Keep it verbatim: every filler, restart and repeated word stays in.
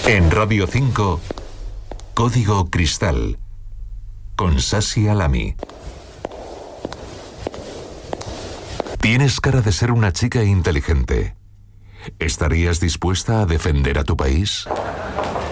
En Radio cinco, Código Cristal, con Sasi Alami. Tienes cara de ser una chica inteligente. ¿Estarías dispuesta a defender a tu país?